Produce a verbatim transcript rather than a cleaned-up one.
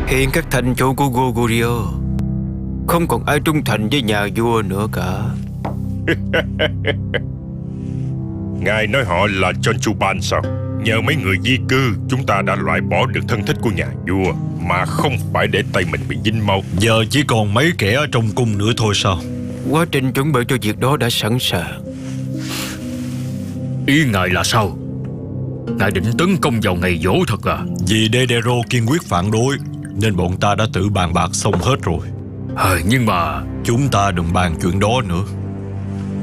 Hiện các thành chủ của Goguryeo không còn ai trung thành với nhà vua nữa cả. Ngài nói họ là Chonchuban sao? Nhờ mấy người di cư, chúng ta đã loại bỏ được thân thích của nhà vua, mà không phải để tay mình bị dính máu. Giờ chỉ còn mấy kẻ ở trong cung nữa thôi sao? Quá trình chuẩn bị cho việc đó đã sẵn sàng. Ý ngài là sao? Ngài định tấn công vào ngày giỗ thật à? Vì Dedero kiên quyết phản đối nên bọn ta đã tự bàn bạc xong hết rồi. À, nhưng mà chúng ta đừng bàn chuyện đó nữa.